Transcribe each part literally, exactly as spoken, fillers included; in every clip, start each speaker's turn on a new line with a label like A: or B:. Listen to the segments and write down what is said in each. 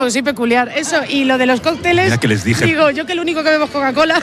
A: Soy peculiar. Eso, y lo de los cócteles.
B: Mira que les dije.
A: Digo, yo que el único que bebo es Coca-Cola.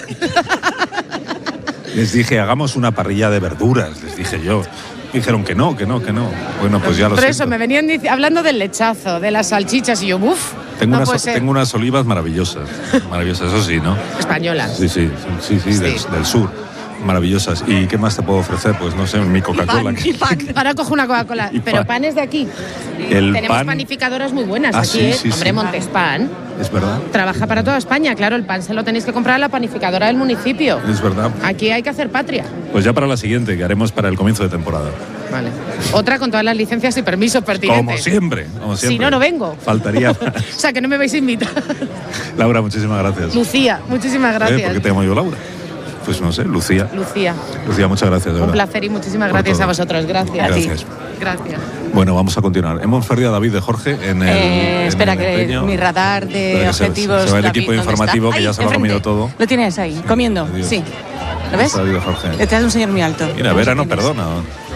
B: Les dije, hagamos una parrilla de verduras, les dije yo. Dijeron que no, que no, que no. Bueno, pues ya lo sé.
A: Por eso, me venían hablando del lechazo, de las salchichas, y yo, uff.
B: Tengo,
A: no
B: unas, tengo unas olivas maravillosas. Maravillosas, eso sí, ¿no?
A: Españolas.
B: Sí, sí, sí, sí, sí. Del, del sur. Maravillosas. ¿Y qué más te puedo ofrecer? Pues no sé, mi Coca-Cola.
A: Y pan. Ahora cojo una Coca-Cola. Pero pan es de aquí.
B: El
A: Tenemos
B: pan...
A: panificadoras muy buenas
B: ah,
A: aquí,
B: sí,
A: ¿eh?
B: sí,
A: Hombre,
B: sí.
A: Montespan.
B: Es verdad.
A: Trabaja para toda España, claro. El pan se lo tenéis que comprar a la panificadora del municipio.
B: Es verdad.
A: Aquí hay que hacer patria.
B: Pues ya para la siguiente, que haremos para el comienzo de temporada.
A: Vale. Otra con todas las licencias y permisos pertinentes.
B: Como siempre, como siempre.
A: Si no, no vengo.
B: Faltaría más.
A: O sea, que no me vais a invitar.
B: Laura, muchísimas gracias.
A: Lucía, muchísimas gracias.
B: ¿Eh? ¿Por qué te llamo yo Laura? Pues no sé, Lucía.
A: Lucía.
B: Lucía, muchas gracias, de
A: Un
B: verdad.
A: placer y muchísimas gracias a vosotros. Gracias.
B: Gracias.
A: Gracias.
B: Bueno, vamos a continuar. Hemos perdido a David de Jorge en el.
C: Eh,
B: en
C: espera,
B: el
C: que
B: empeño.
C: mi radar de
B: Espera que se-
C: objetivos.
B: Se, va el
C: David,
B: equipo
C: ¿dónde
B: informativo
C: está?
B: que ya
C: Ahí,
B: se lo ha
C: enfrente.
B: comido todo.
C: Lo tienes ahí, comiendo.
B: Adiós.
C: Sí. ¿Lo ves?
B: Está David de Jorge.
C: Detrás de un señor muy alto.
B: Mira,
C: No sé
B: Vera no
C: quién es.
B: perdona.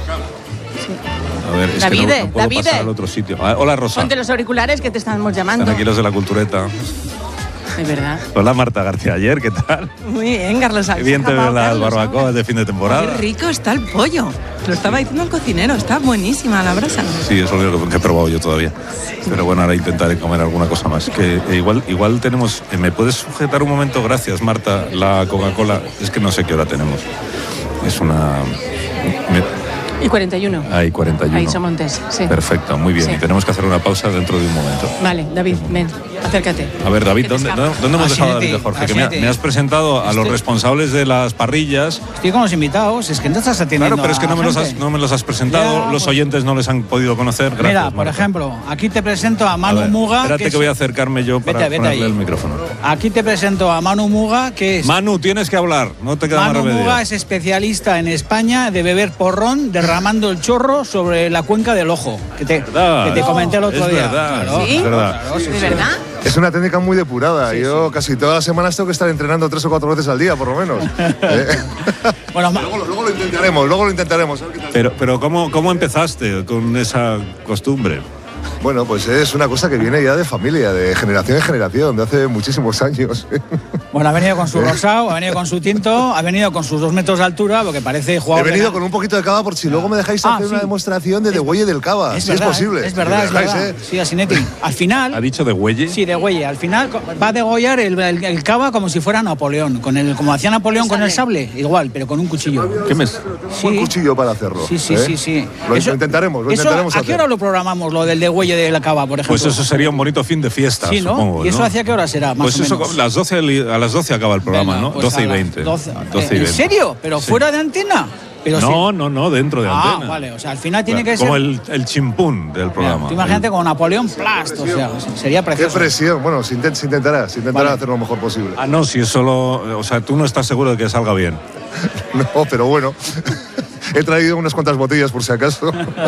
B: A ver, es
C: Davide,
B: que no, no puedo
C: Davide.
B: pasar al otro sitio. Ah, hola, Rosa.
C: Ponte los auriculares que te estamos llamando.
B: Están aquí los de la cultureta.
C: Es verdad.
B: Hola, Marta García Ayer, ¿qué tal?
C: Muy bien, Carlos.
B: Qué bien te ven las barbacoas de fin de
D: Qué
B: temporada.
D: rico está el pollo. Lo estaba diciendo el cocinero, está buenísima la brasa.
B: Sí, eso es lo único que he probado yo todavía. Pero bueno, ahora intentaré comer alguna cosa más. Que eh, igual, igual tenemos. eh, ¿Me puedes sujetar un momento? Gracias, Marta. La Coca-Cola. Es que no sé qué hora tenemos. Es una. me-
C: Y cuarenta y uno.
B: Hay cuarenta y uno.
C: Ahí Somontes, sí.
B: Perfecto, muy bien.
C: Sí.
B: Y tenemos que hacer una pausa dentro de un momento.
C: Vale, David, ven, acércate.
B: A ver, David,
C: Que te
B: ¿dónde,
C: escapa.
B: ¿dónde, dónde hemos dejado a David de
E: Asiente,
B: Jorge? Que me, ha-
E: asiente.
B: me has presentado a los
E: Estoy-
B: responsables de las parrillas.
E: Estoy con los invitados, es que no estás atendiendo.
B: Claro, pero es que
E: a
B: no me, los has,
E: gente.
B: no me los has presentado.
E: Ya,
B: los
E: pues-
B: oyentes no les han podido conocer. Gracias,
E: Mira, por
B: Marta.
E: ejemplo, aquí te presento a
B: A
E: Manu
B: ver,
E: Muga.
B: espérate que,
E: es-
B: voy a acercarme yo para
E: Vete, vete
B: ponerle
E: ahí.
B: el micrófono.
E: Aquí te presento a Manu Muga, que es.
B: Manu, tienes que hablar, no te queda más
E: Manu
B: remedio.
E: Muga es especialista en España de beber porrón derramando el chorro sobre la cuenca del ojo, que te,
B: Verdad,
E: que te comenté el otro
B: es
E: día.
B: verdad,
E: Claro,
C: ¿Sí?
B: es verdad.
E: claro, sí,
C: ¿De
E: sí.
C: verdad?
F: Es una técnica muy depurada. Yo casi todas las semanas tengo que estar entrenando tres o cuatro veces al día, por lo menos. Eh,
E: Bueno, Ma-
F: luego, lo- luego lo intentaremos, luego lo intentaremos. a ver qué tal.
B: Pero, pero ¿cómo, ¿cómo empezaste con esa costumbre?
F: Bueno, pues es una cosa que viene ya de familia, de generación en generación, de hace muchísimos años.
E: bueno, ha venido con su rosado, ha venido con su tinto, ha venido con sus dos metros de altura, porque parece
F: He
E: jugador. de
F: venido
E: na-
F: con un poquito de cava por si luego me dejáis
E: Ah,
F: hacer
E: sí.
F: una demostración de degüelle del cava,
E: Es
F: si
E: verdad,
F: es posible.
E: Es verdad,
F: Si
E: es
F: me dejáis,
E: verdad.
F: ¿eh?
E: Sí, Asinetti. Al final.
B: ¿Ha dicho de Güelle?
E: Sí, de Güelle. Al final co- va a degollar el, el, el cava como si fuera Napoleón. Con el, como hacía Napoleón con el sable, igual, pero con un cuchillo.
B: ¿Qué me...
F: Un cuchillo para hacerlo.
E: Sí, sí,
F: ¿eh?
E: sí, sí.
F: Lo,
E: Eso-
F: lo intentaremos, lo
E: eso,
F: intentaremos
E: ¿A
F: hacer.
E: qué hora lo programamos, lo del degüelle de la cava, por ejemplo?
B: Pues eso sería un bonito fin de fiesta,
E: Sí, ¿no?
B: supongo.
E: ¿Y eso
B: ¿no?
E: hacia qué hora será, más
B: Pues
E: o
B: eso,
E: menos?
B: las doce, a las doce acaba el programa,
E: Venga,
B: ¿no?
E: pues
B: doce y
E: a las
B: veinte.
E: doce.
B: doce y
E: ¿En
B: veinte.
E: serio? ¿Pero
B: Sí.
E: fuera de antena? Pero
B: No,
E: sí.
B: no, no, dentro de
E: Ah,
B: antena.
E: vale, o sea, al final tiene
B: Claro,
E: que
B: como
E: ser.
B: el, el chimpún del programa.
E: Tú imagínate con Napoleón Plast, o sea, sería
F: Qué
E: precioso.
F: presión. Bueno, se, intent- se intentará, se intentará
E: Vale.
F: hacer lo mejor posible.
B: Ah, no, si es solo... O sea, tú no estás seguro de que salga bien.
F: No, pero bueno. He traído unas cuantas botellas por si acaso.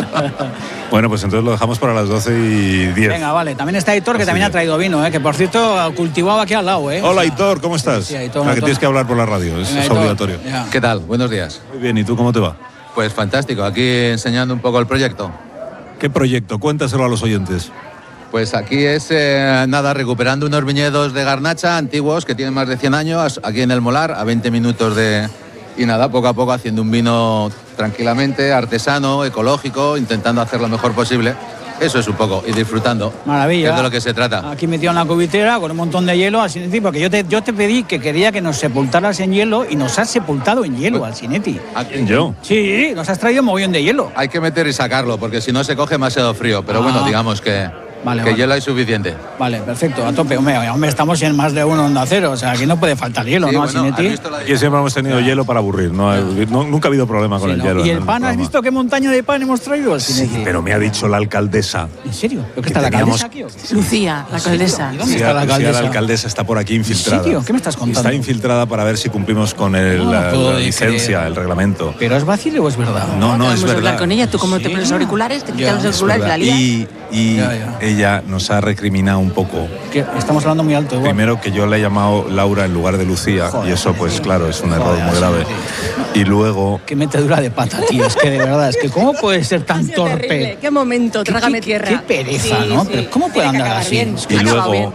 B: Bueno, pues entonces lo dejamos para las doce y diez.
E: Venga, vale. También está Hitor, que
B: Así
E: también
B: que-
E: ha traído vino, ¿eh? Que por cierto, cultivaba aquí al lado, ¿eh?
B: Hola,
E: O sea,
B: Hitor, ¿cómo estás?
E: Sí, Aitor,
B: Ah, que
E: Aitor.
B: tienes que hablar por la radio, es,
E: venga,
B: es
E: Hitor,
B: obligatorio.
E: ya.
G: ¿Qué tal? Buenos días.
B: Muy bien, ¿y tú cómo te va?
G: Pues fantástico, aquí enseñando un poco el proyecto.
B: ¿Qué proyecto? Cuéntaselo a los oyentes.
G: Pues aquí es, eh, nada, recuperando unos viñedos de garnacha antiguos que tienen más de cien años, aquí en el Molar, a veinte minutos de... Y nada, poco a poco haciendo un vino tranquilamente, artesano, ecológico, intentando hacer lo mejor posible. Eso es un poco, y disfrutando.
E: Maravilla.
G: Que es de lo que se trata.
E: Aquí metido en la cubitera con un montón de hielo, Alcinetti, porque yo te, yo te pedí que quería que nos sepultaras en hielo y nos has sepultado en hielo, Alcinetti.
G: Aquí-
B: ¿Yo?
E: Sí, nos has traído mogollón de hielo.
G: Hay que meter y sacarlo, porque si no se coge demasiado frío. Pero
E: Ah.
G: bueno, digamos que,
E: Vale,
G: que
E: vale.
G: hielo hay suficiente.
E: Vale, perfecto, a tope. Hombre, hombre, estamos en más de uno onda cero, o sea, aquí no puede faltar hielo,
G: Sí,
E: ¿no,
G: bueno,
E: Alcinetti?
G: ¿has visto la
B: Aquí siempre hemos tenido hielo para aburrir. No, hay- no- nunca ha habido problema con
E: Sí,
B: el
E: ¿no?
B: hielo.
E: ¿Y
B: en
E: el pan, has
B: programa.
E: visto qué montaña de pan hemos traído, Alcinetti?
B: Pero me ha dicho la alcaldesa.
E: ¿En serio? ¿Pero qué
B: Que
E: está la
B: teníamos-
E: alcaldesa aquí o qué?
C: Lucía, la alcaldesa.
E: ¿Y dónde
B: Sí,
E: está la
B: sí,
E: alcaldesa?
B: la alcaldesa está por aquí infiltrada.
E: serio? ¿Qué me estás contando?
B: Está infiltrada para ver si cumplimos con el,
E: No
B: la,
E: puedo
B: la
E: creer.
B: licencia, el reglamento.
E: ¿Pero es vacile o es verdad?
B: No, no, es
C: Vamos a hablar
B: verdad.
C: con ella. Tú como te
E: Sí,
C: pones los
E: no.
C: auriculares, te
E: Ya,
C: quitas los
E: es
C: auriculares y la lías.
B: Y, y
E: Ya, ya.
B: ella ella nos ha recriminado un poco.
E: Que estamos hablando muy alto igual.
B: Primero que yo le he llamado Laura en lugar de Lucía,
E: Joder,
B: y eso pues claro es un error
E: Joder,
B: muy grave.
E: sí.
B: Y luego
E: Qué metedura de pata, tío. Es que de verdad, es que ¿cómo puede ser tan
C: Ha sido terrible.
E: torpe?
C: Qué momento,
E: Qué-
C: trágame
E: qué-
C: tierra.
E: Qué pereza,
C: Sí,
E: ¿no?
C: sí.
E: Pero ¿cómo puede
C: Tiene que
E: andar
C: acabar
E: así?
C: bien.
B: y
C: Ha acabado
B: luego
C: bien.